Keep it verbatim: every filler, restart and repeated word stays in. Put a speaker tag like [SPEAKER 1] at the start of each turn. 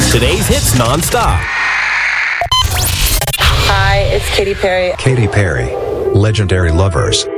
[SPEAKER 1] Today's hits nonstop.
[SPEAKER 2] Hi, it's Katy Perry.
[SPEAKER 3] Katy Perry, Legendary Lovers.